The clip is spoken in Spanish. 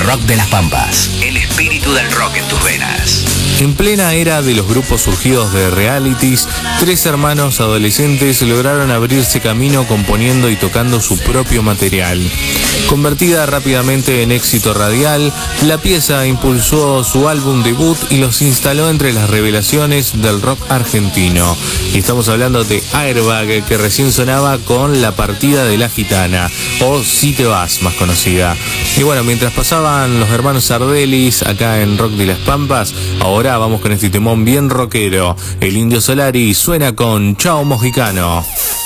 rock de las Pampas. El espíritu del rock en tus venas. En plena era de los grupos surgidos de realities, 3 hermanos adolescentes lograron abrirse camino componiendo y tocando su propio material. Convertida rápidamente en éxito radial, la pieza impulsó su álbum debut y los instaló entre las revelaciones del rock argentino. Y estamos hablando de Airbag, que recién sonaba con La partida de la gitana, o Si te vas, más conocida. Y bueno, mientras pasaban los hermanos Sardellis acá en Rock de las Pampas, ahora vamos con este temón bien rockero. El Indio Solari suena con Chao Mojicano.